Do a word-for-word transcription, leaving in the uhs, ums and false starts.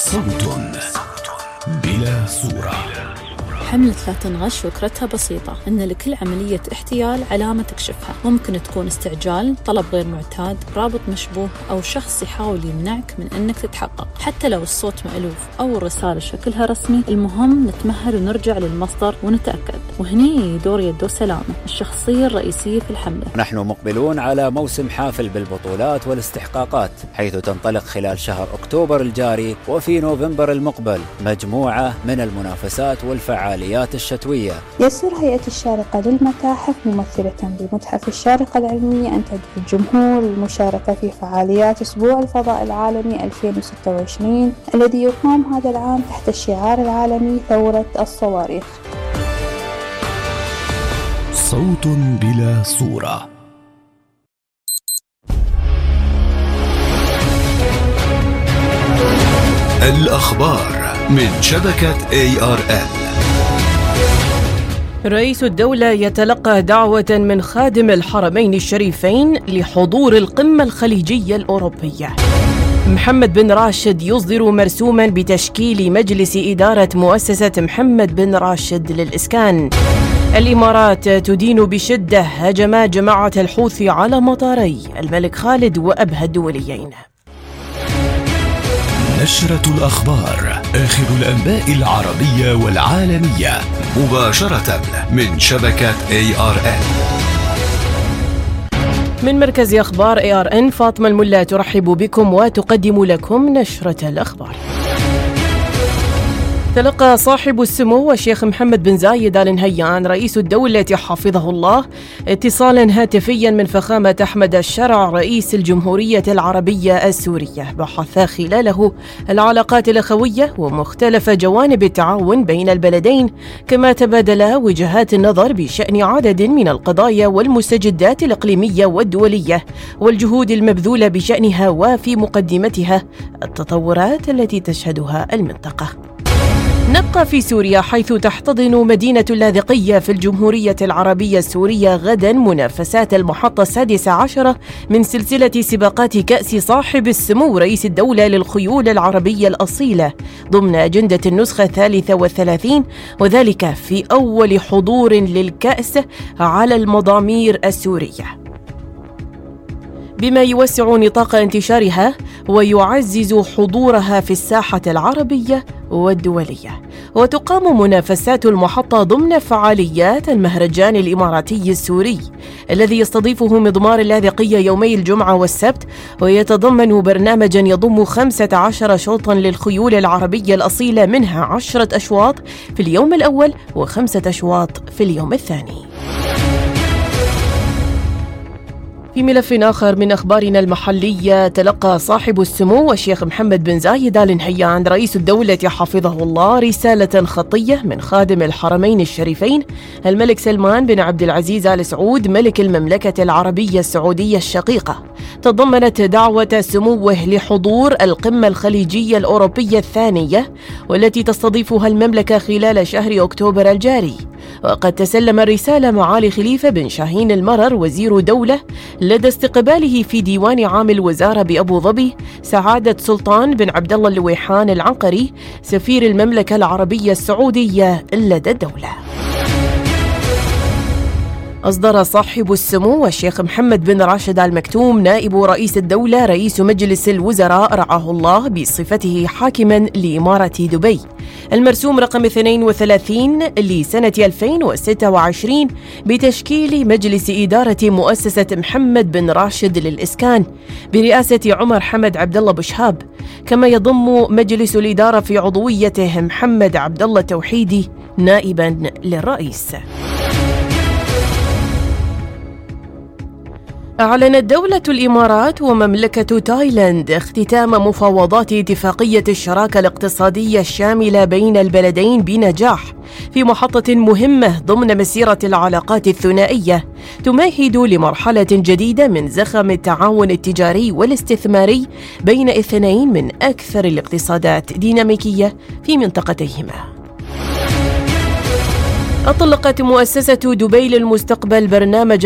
صوت بلا صورة. حملة لا تنغش فكرتها بسيطة، إن لكل عملية احتيال علامة تكشفها. ممكن تكون استعجال، طلب غير معتاد، رابط مشبوه، أو شخص يحاول يمنعك من إنك تتحقق. حتى لو الصوت مألوف أو الرسالة شكلها رسمي، المهم نتمهل ونرجع للمصدر ونتأكد. وهني دور يدو سلامة، الشخصية الرئيسية في الحملة. نحن مقبلون على موسم حافل بالبطولات والاستحقاقات، حيث تنطلق خلال شهر أكتوبر الجاري وفي نوفمبر المقبل مجموعة من المنافسات والفعاليات الشتوية. يسر هيئة الشارقة للمتاحف ممثلة بمتحف الشارقة العلمية أن تدعو الجمهور للمشاركة في فعاليات أسبوع الفضاء العالمي ألفين وستة وعشرين الذي يقام هذا العام تحت الشعار العالمي ثورة الصواريخ. صوت بلا صورة. الأخبار من شبكة إيه آر إل. رئيس الدولة يتلقى دعوة من خادم الحرمين الشريفين لحضور القمة الخليجية الأوروبية. محمد بن راشد يصدر مرسوما بتشكيل مجلس إدارة مؤسسة محمد بن راشد للإسكان. الإمارات تدين بشدة هجمات جماعة الحوثي على مطاري الملك خالد وأبها الدوليين. نشرة الأخبار، آخر الأنباء العربية والعالمية، مباشرة من شبكة إيه آر إن. من مركز أخبار إيه آر إن، فاطمة الملا ترحب بكم وتقدم لكم نشرة الأخبار. تلقى صاحب السمو الشيخ محمد بن زايد آل نهيان رئيس الدولة حفظه الله اتصالا هاتفيا من فخامة أحمد الشرع رئيس الجمهورية العربية السورية، بحث خلاله العلاقات الأخوية ومختلف جوانب التعاون بين البلدين، كما تبادلا وجهات النظر بشأن عدد من القضايا والمستجدات الإقليمية والدولية والجهود المبذولة بشأنها، وفي مقدمتها التطورات التي تشهدها المنطقة. نبقى في سوريا، حيث تحتضن مدينة اللاذقية في الجمهورية العربية السورية غدا منافسات المحطة السادسة عشرة من سلسلة سباقات كأس صاحب السمو رئيس الدولة للخيول العربية الأصيلة ضمن أجندة النسخة الثالثة والثلاثين، وذلك في أول حضور للكأس على المضامير السورية، بما يوسع نطاق انتشارها ويعزز حضورها في الساحة العربية والدولية. وتقام منافسات المحطة ضمن فعاليات المهرجان الإماراتي السوري الذي يستضيفه مضمار اللاذقية يومي الجمعة والسبت، ويتضمن برنامجا يضم خمسة عشر شوطا للخيول العربية الأصيلة، منها عشرة أشواط في اليوم الأول وخمسة أشواط في اليوم الثاني. في ملف آخر من أخبارنا المحلية، تلقى صاحب السمو الشيخ محمد بن زايد آل نهيان رئيس الدولة حفظه الله رسالة خطية من خادم الحرمين الشريفين الملك سلمان بن عبد العزيز آل سعود ملك المملكة العربية السعودية الشقيقة، تضمنت دعوة سموه لحضور القمة الخليجية الأوروبية الثانية والتي تستضيفها المملكة خلال شهر أكتوبر الجاري. وقد تسلم الرسالة معالي خليفة بن شاهين المرر وزير دولة لدى استقباله في ديوان عام الوزارة بأبو ظبي سعادة سلطان بن عبد الله اللويحان العنقري سفير المملكة العربية السعودية لدى الدولة. أصدر صاحب السمو الشيخ محمد بن راشد آل مكتوم نائب رئيس الدولة رئيس مجلس الوزراء رعاه الله بصفته حاكما لإمارة دبي المرسوم رقم اثنين وثلاثين لسنة ألفين وستة وعشرين بتشكيل مجلس إدارة مؤسسة محمد بن راشد للإسكان برئاسة عمر حمد عبد الله بشهاب، كما يضم مجلس الإدارة في عضويته محمد عبد الله توحيدي نائبا للرئيس. أعلنت دولة الإمارات ومملكة تايلاند اختتام مفاوضات اتفاقية الشراكة الاقتصادية الشاملة بين البلدين بنجاح في محطة مهمة ضمن مسيرة العلاقات الثنائية تمهد لمرحلة جديدة من زخم التعاون التجاري والاستثماري بين اثنين من أكثر الاقتصادات ديناميكية في منطقتيهما. أطلقت مؤسسة دبي للمستقبل برنامج